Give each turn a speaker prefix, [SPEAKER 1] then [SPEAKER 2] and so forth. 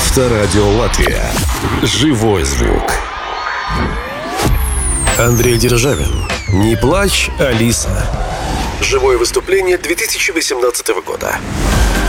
[SPEAKER 1] Авторадио Латвия. Живой звук. Андрей Державин. «Не плачь, Алиса». Живое выступление 2018 года.